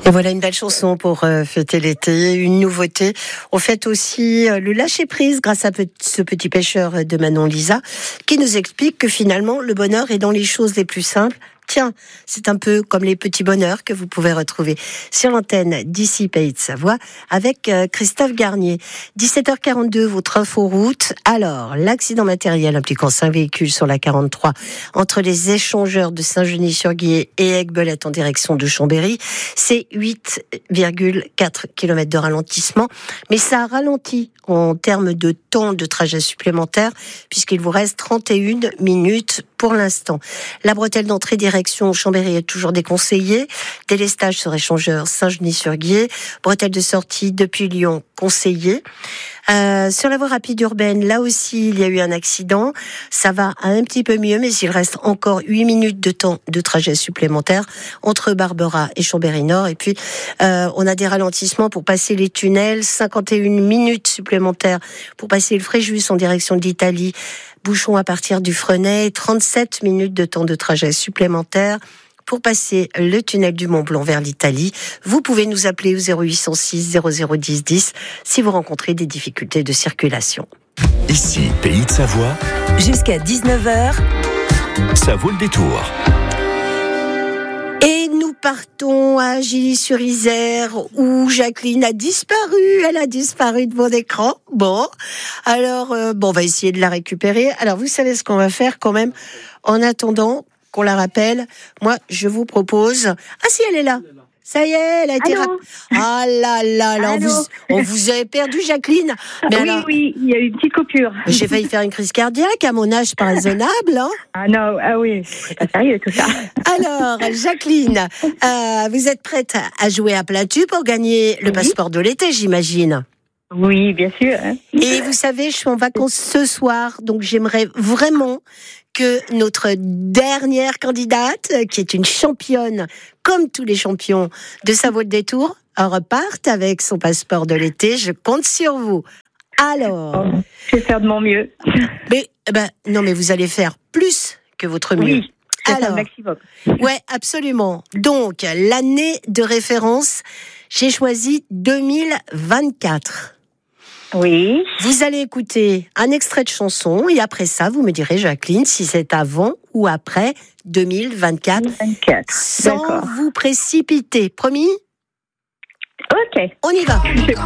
Et voilà une belle chanson pour fêter l'été, une nouveauté. On fête aussi le lâcher-prise grâce à ce petit pêcheur de Manon Lisa qui nous explique que finalement le bonheur est dans les choses les plus simples. Tiens, c'est un peu comme les petits bonheurs que vous pouvez retrouver sur l'antenne d'ici Pays de Savoie avec Christophe Garnier. 17h42, votre info-route. Alors, l'accident matériel impliquant 5 véhicules sur la 43 entre les échangeurs de Saint-Genis-sur-Guiers et Aiguebelette en direction de Chambéry, c'est 8,4 km de ralentissement. Mais ça a ralenti en termes de temps de trajet supplémentaire puisqu'il vous reste 31 minutes pour l'instant. La bretelle d'entrée direction Chambéry est toujours déconseillée. Délestage sur échangeur Saint-Genis-sur-Guiers. Bretelle de sortie depuis Lyon conseillée. Sur la voie rapide urbaine, là aussi, il y a eu un accident. Ça va un petit peu mieux, mais il reste encore 8 minutes de temps de trajet supplémentaire entre Barbera et Chambéry-Nord. Et puis, on a des ralentissements pour passer les tunnels, 51 minutes supplémentaires pour passer le Fréjus en direction de l'Italie. Bouchon à partir du Fresnay, 37 minutes de temps de trajet supplémentaire pour passer le tunnel du Mont-Blanc vers l'Italie. Vous pouvez nous appeler au 0806 0010 10 si vous rencontrez des difficultés de circulation. Ici, Pays de Savoie. Jusqu'à 19h. Ça vaut le détour. Et nous partons à Gilly-sur-Isère où Jacqueline a disparu. Elle a disparu de mon écran. Bon, alors, on va essayer de la récupérer. Alors, vous savez ce qu'on va faire quand même en attendant qu'on la rappelle. Moi, je vous propose... Ah si, elle est là. Ça y est, elle a été... Ah là là là, on vous avait perdu, Jacqueline. Mais oui, alors, oui, il y a eu une petite coupure. J'ai failli faire une crise cardiaque, à mon âge, pas raisonnable. Hein. Ah non, ah oui, c'est pas sérieux tout ça. Alors, Jacqueline, vous êtes prête à jouer à plein tube pour gagner le passeport de l'été, j'imagine? Oui, bien sûr. Et vous savez, je suis en vacances ce soir, donc j'aimerais vraiment que notre dernière candidate, qui est une championne, comme tous les champions de Ça vaut le détour, reparte avec son passeport de l'été. Je compte sur vous. Alors... je vais faire de mon mieux. Mais, non, mais vous allez faire plus que votre mieux. Oui, alors, le maximum. Ouais, absolument. Donc, l'année de référence, j'ai choisi 2024. Oui. Vous allez écouter un extrait de chanson et après ça, vous me direz, Jacqueline, si c'est avant ou après 2024. 2024. Sans vous précipiter. Promis ? Ok. On y va.